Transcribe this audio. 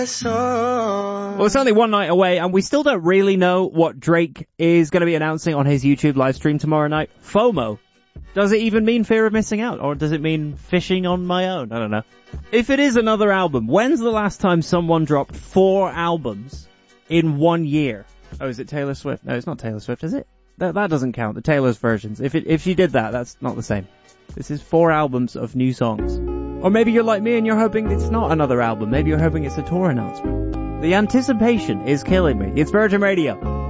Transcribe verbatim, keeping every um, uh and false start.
press on. Well, it's only one night away, and we still don't really know what Drake is going to be announcing on his YouTube live stream tomorrow night. FOMO. Does it even mean fear of missing out, or does it mean fishing on my own? I don't know. If it is another album, when's the last time someone dropped four albums in one year? Oh, is it Taylor Swift? No, it's not Taylor Swift, is it? That, that doesn't count. The Taylor's versions. If it, if she did that, that's not the same. This is four albums of new songs. Or maybe you're like me and you're hoping it's not another album. Maybe you're hoping it's a tour announcement. The anticipation is killing me. It's Virgin Radio.